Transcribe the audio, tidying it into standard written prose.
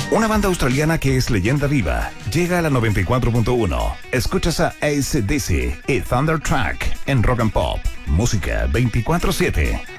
Una banda australiana que es leyenda viva llega a la 94.1. Escuchas a AC/DC y Thundertrack en Rock and Pop. Música 24/7.